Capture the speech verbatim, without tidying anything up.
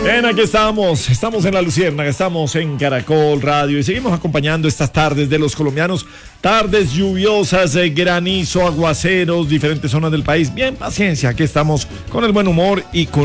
Bien, aquí estamos, estamos en La Luciérnaga, estamos en Caracol Radio y seguimos acompañando estas tardes de los colombianos, tardes lluviosas, eh, granizo, aguaceros, diferentes zonas del país. Bien, paciencia, aquí estamos con el buen humor y con